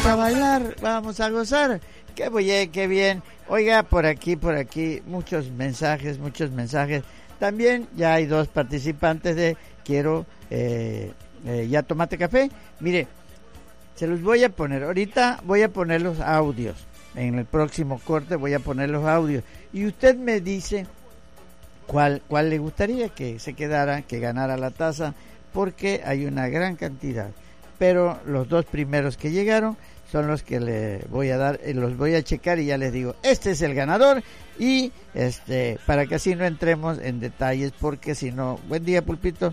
a bailar, vamos a gozar. Qué bien, qué bien. Oiga, por aquí, muchos mensajes. También ya hay dos participantes de Quiero Ya Tomate Café. Mire, se los voy a poner. Ahorita voy a poner los audios. En el próximo corte voy a poner los audios. Y usted me dice cuál le gustaría que se quedara, que ganara la taza, porque hay una gran cantidad. Pero los dos primeros que llegaron son los que le voy a dar, los voy a checar y ya les digo, este es el ganador, y para que así no entremos en detalles, porque si no, buen día Pulpito,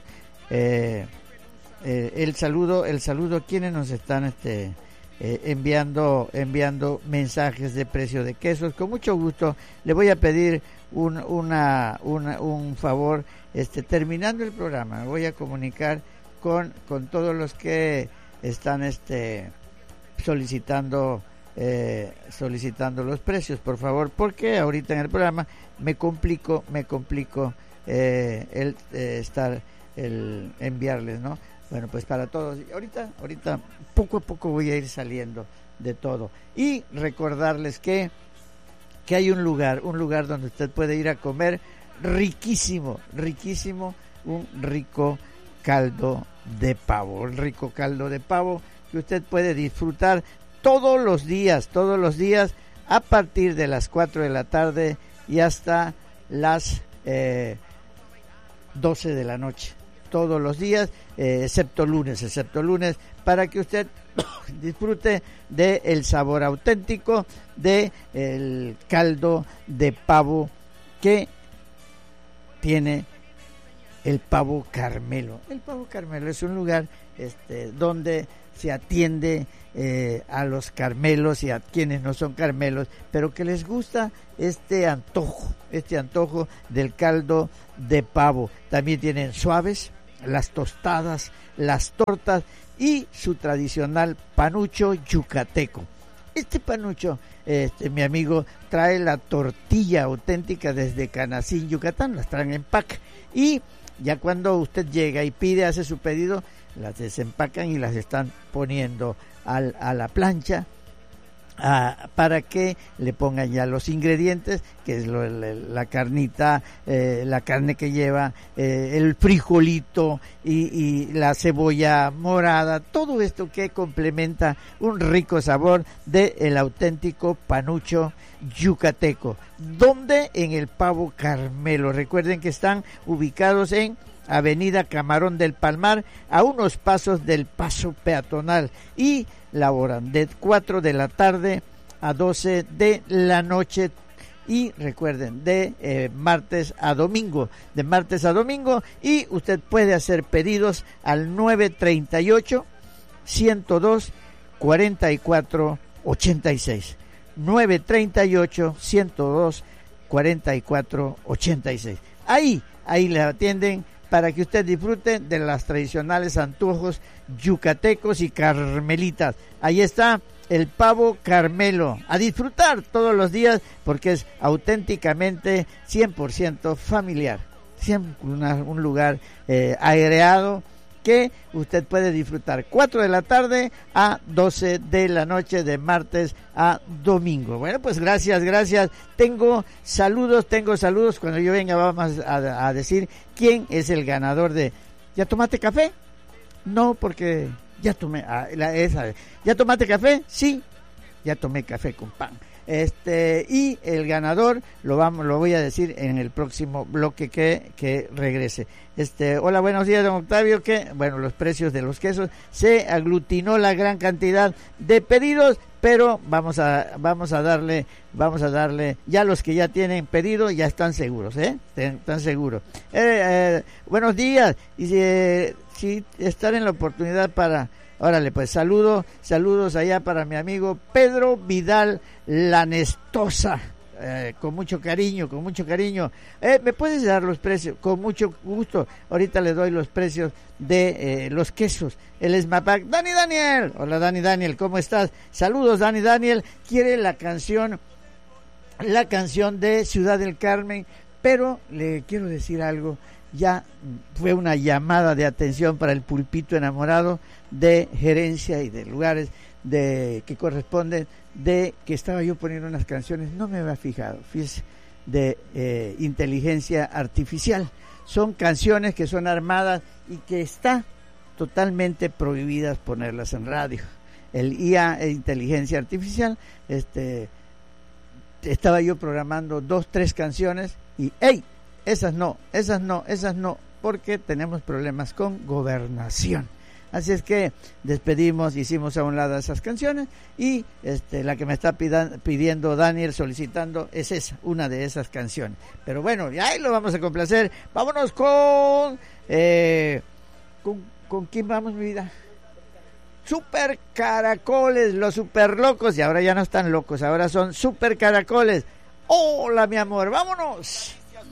el saludo, quienes nos están enviando mensajes de precio de quesos, con mucho gusto le voy a pedir un favor, terminando el programa, me voy a comunicar con todos los que están solicitando los precios, por favor, porque ahorita en el programa me complico el enviarles, ¿no? Bueno, pues para todos, ahorita poco a poco voy a ir saliendo de todo, y recordarles que hay un lugar donde usted puede ir a comer riquísimo, un rico caldo de pavo, que usted puede disfrutar todos los días a partir de las 4 de la tarde y hasta las 12 de la noche, todos los días, excepto lunes, para que usted disfrute del sabor auténtico del caldo de pavo que tiene el Pavo Carmelo. El Pavo Carmelo es un lugar donde se atiende a los carmelos y a quienes no son carmelos, pero que les gusta este antojo del caldo de pavo. También tienen suaves, las tostadas, las tortas y su tradicional panucho yucateco. Este panucho, mi amigo, trae la tortilla auténtica desde Canacín, Yucatán, las traen en pack, y ya cuando usted llega y hace su pedido, las desempacan y las están poniendo a la plancha para que le pongan ya los ingredientes, que es la carnita, la carne que lleva, el frijolito y la cebolla morada, todo esto que complementa un rico sabor del auténtico panucho yucateco. ¿Dónde? En el Pavo Carmelo. Recuerden que están ubicados en Avenida Camarón del Palmar, a unos pasos del paso peatonal, y laboran de 4 de la tarde a 12 de la noche, y recuerden, de martes a domingo, y usted puede hacer pedidos al 938 102 44 86, 938 102 44 86. Ahí le atienden para que usted disfrute de las tradicionales antojos yucatecos y carmelitas. Ahí está el Pavo Carmelo, a disfrutar todos los días, porque es auténticamente 100% familiar, un lugar aireado que usted puede disfrutar 4 de la tarde a 12 de la noche, de martes a domingo. Bueno, pues gracias. Tengo saludos. Cuando yo venga vamos a decir quién es el ganador de ¿Ya tomaste café? No, porque ya tomé ¿Ya tomaste café? Sí, ya tomé café con pan. Y el ganador lo voy a decir en el próximo bloque que regrese. Hola, buenos días, don Octavio. Los precios de los quesos, se aglutinó la gran cantidad de pedidos, pero vamos a darle, ya los que ya tienen pedido ya están seguros, están seguros. Buenos días, y si están en la oportunidad para... Órale, pues saludos allá para mi amigo Pedro Vidal Lanestosa, con mucho cariño. ¿Me puedes dar los precios? Con mucho gusto. Ahorita le doy los precios de los quesos. El Esmapac. Dani Daniel. Hola, Dani Daniel, ¿cómo estás? Saludos, Dani Daniel. Quiere la canción de Ciudad del Carmen, pero le quiero decir algo. Ya fue una llamada de atención para el pulpito enamorado de gerencia y de lugares que corresponden de que estaba yo poniendo unas canciones, no me había fijado, fíjese, de inteligencia artificial. Son canciones que son armadas y que está totalmente prohibidas ponerlas en radio. El IA e inteligencia artificial, estaba yo programando 2-3 canciones y ¡hey! Esas no, porque tenemos problemas con gobernación. Así es que despedimos, hicimos a un lado esas canciones y la que me está pidiendo Daniel, solicitando, es esa, una de esas canciones. Pero bueno, ya ahí lo vamos a complacer. Vámonos con quién vamos, mi vida. Super Caracoles, los super locos, y ahora ya no están locos, ahora son Super Caracoles. Hola, mi amor, vámonos.